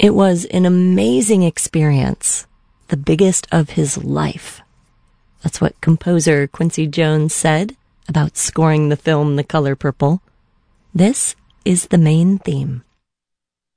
It was an amazing experience, the biggest of his life. That's what composer Quincy Jones said about scoring the film The Color Purple. This is the main theme.